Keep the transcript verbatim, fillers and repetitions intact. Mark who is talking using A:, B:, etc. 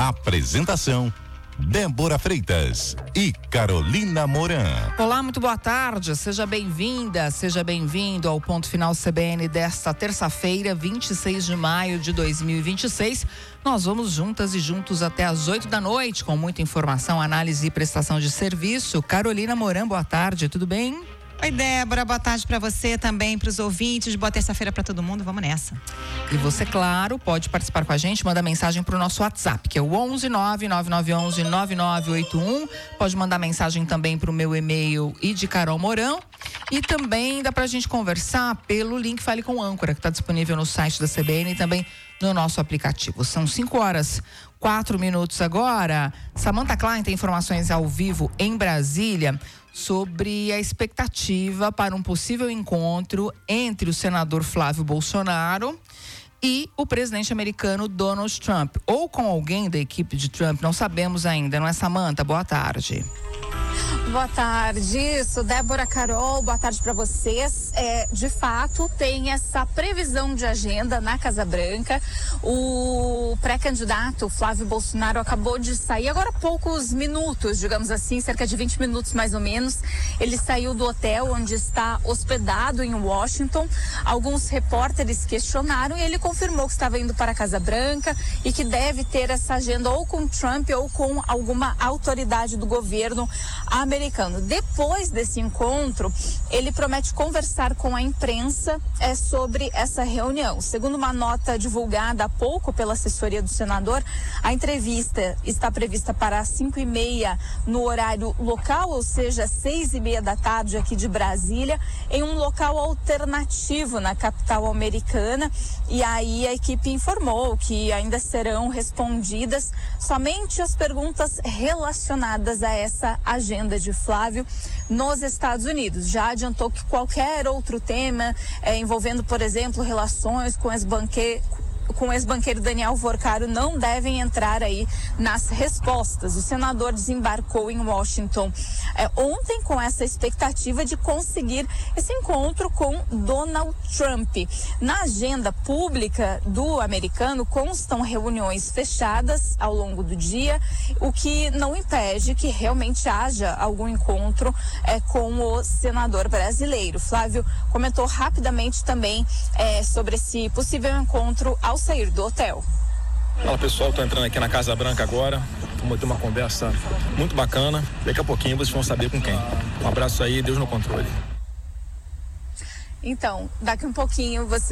A: Apresentação: Débora Freitas e Carolina Moran.
B: Olá, muito boa tarde, seja bem-vinda, seja bem-vindo ao Ponto Final C B N desta terça-feira, vinte e seis de maio de dois mil e vinte e seis. Nós vamos juntas e juntos até às oito da noite, com muita informação, análise e prestação de serviço. Carolina Moran, boa tarde, tudo bem?
C: Oi, Débora, boa tarde para você também, para os ouvintes, boa terça-feira para todo mundo, vamos nessa.
B: E você, claro, pode participar com a gente, manda mensagem para o nosso WhatsApp, que é o onze nove nove nove onze nove nove oito um, pode mandar mensagem também para o meu e-mail e de Carol Mourão, e também dá pra gente conversar pelo link Fale com Âncora, que está disponível no site da C B N e também no nosso aplicativo. São cinco horas, quatro minutos agora. Samantha Klein tem informações ao vivo em Brasília sobre a expectativa para um possível encontro entre o senador Flávio Bolsonaro e o presidente americano Donald Trump, ou com alguém da equipe de Trump, não sabemos ainda, não é, Samantha? Boa tarde.
D: Boa tarde, isso, Débora, Carol, boa tarde para vocês. É, de fato, tem essa previsão de agenda na Casa Branca. O pré-candidato Flávio Bolsonaro acabou de sair agora há poucos minutos, digamos assim, cerca de vinte minutos mais ou menos. Ele saiu do hotel onde está hospedado em Washington. Alguns repórteres questionaram e ele confirmou que estava indo para a Casa Branca e que deve ter essa agenda ou com Trump ou com alguma autoridade do governo americano. Depois desse encontro, ele promete conversar com a imprensa é, sobre essa reunião. Segundo uma nota divulgada há pouco pela assessoria do senador, a entrevista está prevista para as cinco e meia no horário local, ou seja, seis e meia da tarde aqui de Brasília, em um local alternativo na capital americana. E aí a equipe informou que ainda serão respondidas somente as perguntas relacionadas a essa agenda de Flávio nos Estados Unidos. Já adiantou que qualquer outro tema é, envolvendo, por exemplo, relações com as banqueiras, com o ex-banqueiro Daniel Vorcaro, não devem entrar aí nas respostas. O senador desembarcou em Washington é, ontem com essa expectativa de conseguir esse encontro com Donald Trump. Na agenda pública do americano constam reuniões fechadas ao longo do dia, o que não impede que realmente haja algum encontro é, com o senador brasileiro. Flávio comentou rapidamente também é, sobre esse possível encontro ao sair do hotel.
E: Fala pessoal, estou entrando aqui na Casa Branca agora, vamos ter uma conversa muito bacana, daqui a pouquinho vocês vão saber com quem. Um abraço aí, Deus no controle.
D: Então, daqui um pouquinho você